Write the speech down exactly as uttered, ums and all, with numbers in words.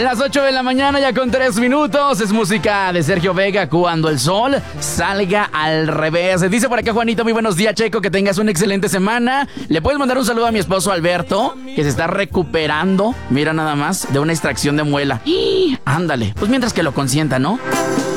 las ocho de la mañana, ya con tres minutos. Es música de Sergio Vega, Cuando el sol salga al revés. Dice por acá Juanito, muy buenos días, Checo, que tengas una excelente semana. Le puedes mandar un saludo a mi esposo Alberto, que se está recuperando, mira nada más, de una extracción de muela. ¡Y! Ándale, pues mientras que lo consienta, ¿no?